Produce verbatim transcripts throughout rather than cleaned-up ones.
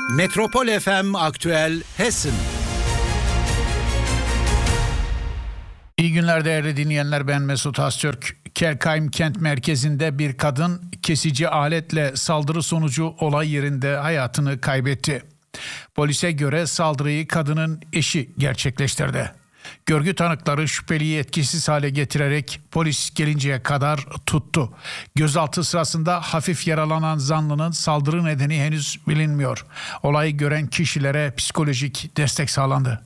Metropol F M Aktüel Hessen. İyi günler değerli dinleyenler, ben Mesut Öztürk. Kelkheim kent merkezinde bir kadın kesici aletle saldırı sonucu olay yerinde hayatını kaybetti. Polise göre saldırıyı kadının eşi gerçekleştirdi. Görgü tanıkları şüpheliyi etkisiz hale getirerek polis gelinceye kadar tuttu. Gözaltı sırasında hafif yaralanan zanlının saldırı nedeni henüz bilinmiyor. Olayı gören kişilere psikolojik destek sağlandı.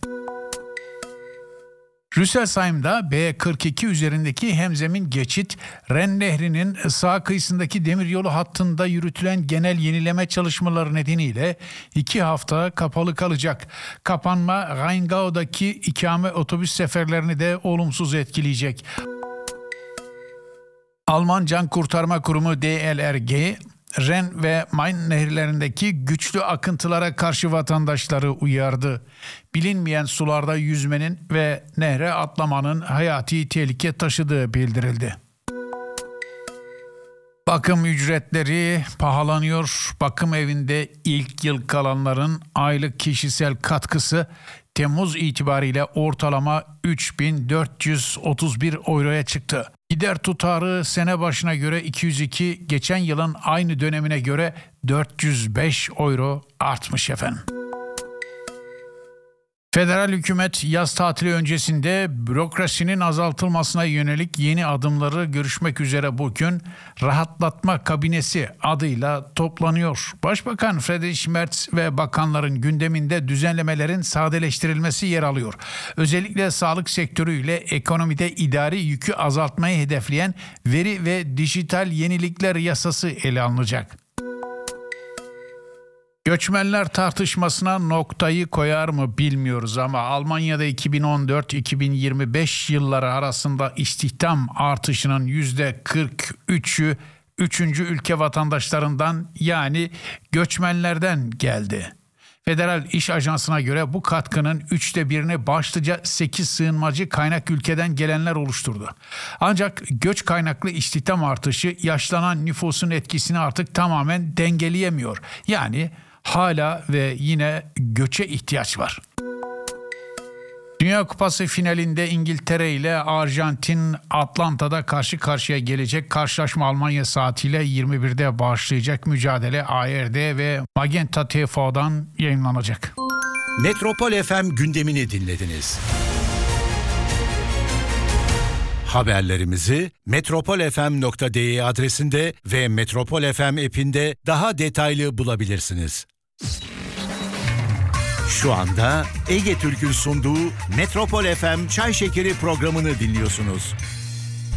Rüsselsheim'da B kırk iki üzerindeki hemzemin geçit, Ren Nehri'nin sağ kıyısındaki demiryolu hattında yürütülen genel yenileme çalışmaları nedeniyle iki hafta kapalı kalacak. Kapanma Rheingau'daki ikame otobüs seferlerini de olumsuz etkileyecek. Alman Can Kurtarma Kurumu D L R G, Ren ve Main nehirlerindeki güçlü akıntılara karşı vatandaşları uyardı. Bilinmeyen sularda yüzmenin ve nehre atlamanın hayati tehlike taşıdığı bildirildi. Bakım ücretleri pahalanıyor. Bakım evinde ilk yıl kalanların aylık kişisel katkısı Temmuz itibariyle ortalama üç bin dört yüz otuz bir euroya çıktı. Gider tutarı sene başına göre iki yüz iki, geçen yılın aynı dönemine göre dört yüz beş euro artmış efendim. Federal hükümet yaz tatili öncesinde bürokrasinin azaltılmasına yönelik yeni adımları görüşmek üzere bugün rahatlatma kabinesi adıyla toplanıyor. Başbakan Friedrich Merz ve bakanların gündeminde düzenlemelerin sadeleştirilmesi yer alıyor. Özellikle sağlık sektörüyle ekonomide idari yükü azaltmayı hedefleyen veri ve dijital yenilikler yasası ele alınacak. Göçmenler tartışmasına noktayı koyar mı bilmiyoruz ama Almanya'da iki bin on dört iki bin yirmi beş yılları arasında istihdam artışının yüzde kırk üçü üçüncü ülke vatandaşlarından, yani göçmenlerden geldi. Federal İş Ajansı'na göre bu katkının üçte birini başlıca sekiz sığınmacı kaynak ülkeden gelenler oluşturdu. Ancak göç kaynaklı istihdam artışı yaşlanan nüfusun etkisini artık tamamen dengeleyemiyor. Yani hala ve yine göçe ihtiyaç var. Dünya Kupası finalinde İngiltere ile Arjantin Atlanta'da karşı karşıya gelecek. Karşılaşma Almanya saatiyle yirmi birde başlayacak. Mücadele A R D ve Magenta T V'den yayınlanacak. Metropol F M gündemini dinlediniz. Haberlerimizi metropol f m nokta d e adresinde ve Metropol F M app'inde daha detaylı bulabilirsiniz. Şu anda Ege Türk'ün sunduğu Metropol F M Çay Şekeri programını dinliyorsunuz.